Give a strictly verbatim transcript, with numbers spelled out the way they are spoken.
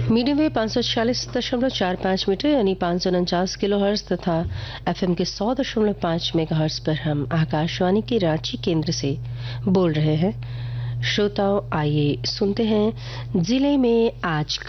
Medium wave पाँच सौ छियालीस दशमलव चार पाँच मीटर यानी पाँच सौ उनचास किलो हर्ट्ज तथा एफएम के सौ दशमलव पाँच मेगा हर्ट्ज पर हम आकाशवाणी के रांची केंद्र से बोल रहे हैं। श्रोताओं, आइए सुनते हैं जिले में आज